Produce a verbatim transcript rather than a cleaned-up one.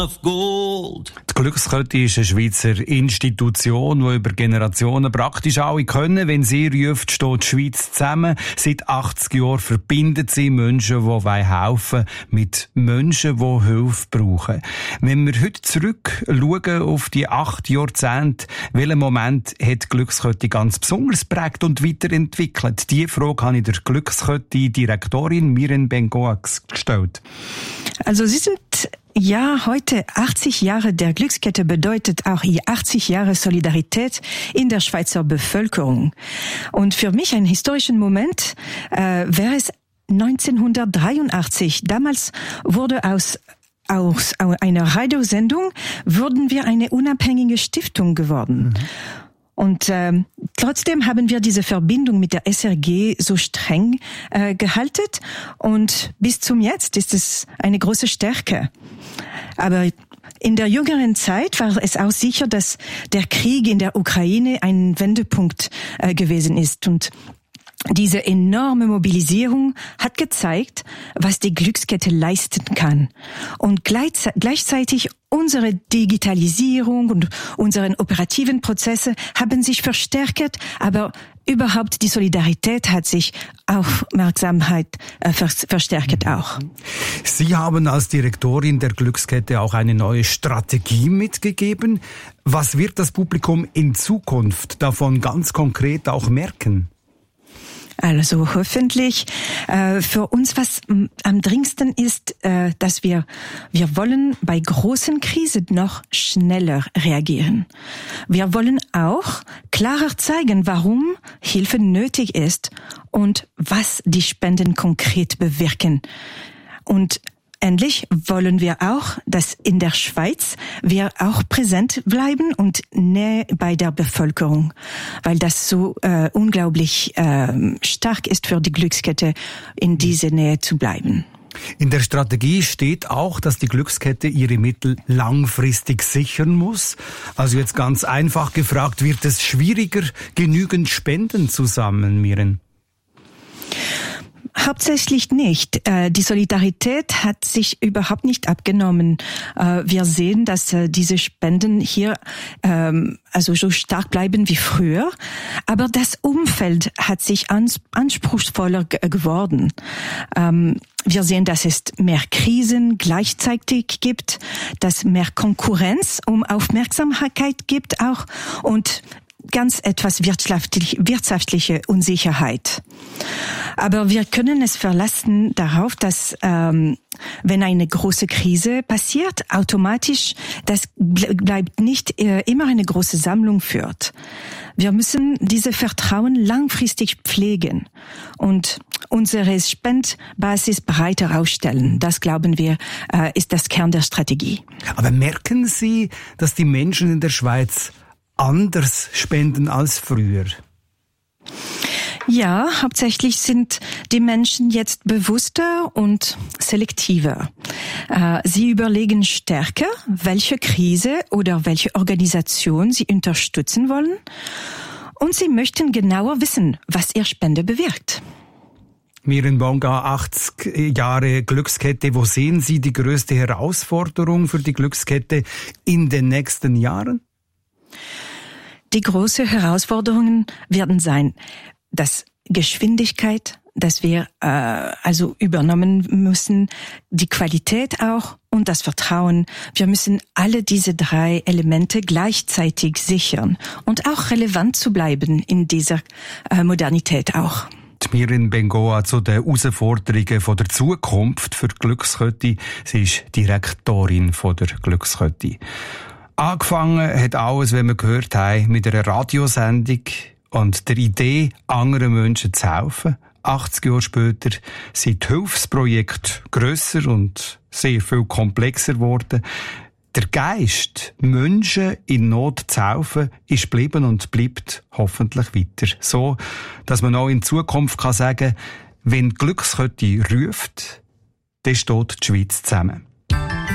of gold. Die Glückskette ist eine Schweizer Institution, die über Generationen praktisch alle können. Wenn sie ruft, steht die Schweiz zusammen. Seit achtzig Jahren verbindet sie Menschen, die helfen wollen, mit Menschen, die Hilfe brauchen. Wenn wir heute zurückschauen auf die acht Jahrzehnte, welchen Moment hat die Glückskette ganz besonders geprägt und weiterentwickelt? Diese Frage habe ich der Glückskette-Direktorin Miren Bengoa gestellt. Also Sie sind ja heute achtzig Jahre der Glückskette, bedeutet auch hier achtzig Jahre Solidarität in der Schweizer Bevölkerung. Und für mich ein historischer Moment äh, wäre es neunzehnhundertdreiundachtzig. Damals wurde aus aus einer Radiosendung wurden wir eine unabhängige Stiftung geworden. Mhm. Und ähm, trotzdem haben wir diese Verbindung mit der S R G so streng äh, gehalten. Und bis zum Jetzt ist es eine große Stärke. Aber in der jüngeren Zeit war es auch sicher, dass der Krieg in der Ukraine ein Wendepunkt äh, gewesen ist. Und diese enorme Mobilisierung hat gezeigt, was die Glückskette leisten kann. Und gleichzeitig unsere Digitalisierung und unsere operativen Prozesse haben sich verstärkt, aber überhaupt die Solidarität hat sich Aufmerksamkeit äh, verstärkt auch. Sie haben als Direktorin der Glückskette auch eine neue Strategie mitgegeben. Was wird das Publikum in Zukunft davon ganz konkret auch merken? Also hoffentlich äh, für uns, was m, am dringendsten ist, äh, dass wir wir wollen bei großen Krisen noch schneller reagieren. Wir wollen auch klarer zeigen, warum Hilfe nötig ist und was die Spenden konkret bewirken. Und endlich wollen wir auch, dass in der Schweiz wir auch präsent bleiben und näher bei der Bevölkerung, weil das so äh, unglaublich äh, stark ist für die Glückskette, in diese Nähe zu bleiben. In der Strategie steht auch, dass die Glückskette ihre Mittel langfristig sichern muss. Also jetzt ganz einfach gefragt, wird es schwieriger, genügend Spenden zu sammeln, Miren? Hauptsächlich nicht. Die Solidarität hat sich überhaupt nicht abgenommen. Wir sehen, dass diese Spenden hier also so stark bleiben wie früher. Aber das Umfeld hat sich anspruchsvoller geworden. Wir sehen, dass es mehr Krisen gleichzeitig gibt, dass mehr Konkurrenz um Aufmerksamkeit gibt auch und ganz etwas wirtschaftlich, wirtschaftliche Unsicherheit. Aber wir können es verlassen darauf, dass ähm, wenn eine große Krise passiert, automatisch das bleibt nicht äh, immer eine große Sammlung führt. Wir müssen diese Vertrauen langfristig pflegen und unsere Spendbasis breiter aufstellen. Das, glauben wir, äh, ist das Kern der Strategie. Aber merken Sie, dass die Menschen in der Schweiz anders spenden als früher? Ja, hauptsächlich sind die Menschen jetzt bewusster und selektiver. Sie überlegen stärker, welche Krise oder welche Organisation sie unterstützen wollen. Und sie möchten genauer wissen, was ihre Spende bewirkt. Miren Bengoa, achtzig Jahre Glückskette. Wo sehen Sie die größte Herausforderung für die Glückskette in den nächsten Jahren? Die großen Herausforderungen werden sein, dass Geschwindigkeit, dass wir äh, also übernommen müssen, die Qualität auch und das Vertrauen. Wir müssen alle diese drei Elemente gleichzeitig sichern und auch relevant zu bleiben in dieser äh, Modernität auch. Miren Bengoa zu den Herausforderungen von der Zukunft für die Glückskette. Sie ist Direktorin von der Glückskette. Angefangen hat alles, wenn wir gehört haben, mit einer Radiosendung und der Idee, anderen Menschen zu helfen. achtzig Jahre später sind die Hilfsprojekte grösser und sehr viel komplexer geworden. Der Geist, Menschen in Not zu helfen, ist geblieben und bleibt hoffentlich weiter. So, dass man auch in Zukunft kann sagen, wenn die Glückskette ruft, dann steht die Schweiz zusammen.